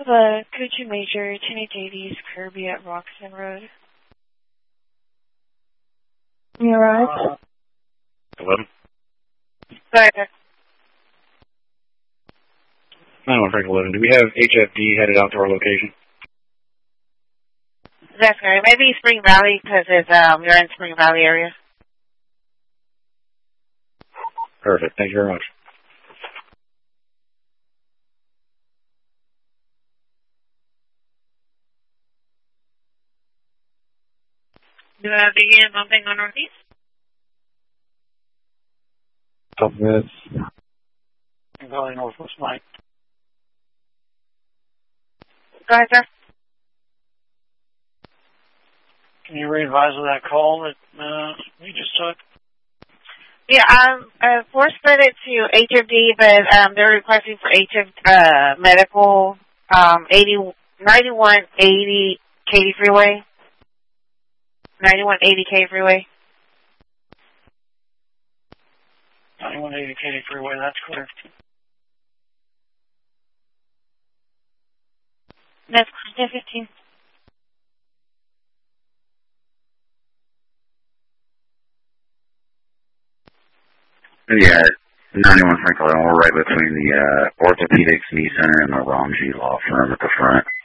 Hello, Coochie Major, 1080s, Kirby at Roxton Road. You alright? Hello? Sorry. 91511. Do we have HFD headed out to our location? That's right. Maybe Spring Valley, because you're in Spring Valley area. Perfect. Thank you very much. Do I begin bumping on Northeast? Top minutes. Valley Northwest Mike. Go ahead, sir. Can you re-advise of that call that we just took? Yeah, force fed it to HFD, but they're requesting for medical, 9180 Katy Freeway. 9180 Katy Freeway. 9180 Katy Freeway, that's clear. That's 1015. Yeah, 91 Franklin. We're right between the Orthopedics Knee Center and the Romji Law Firm at the front.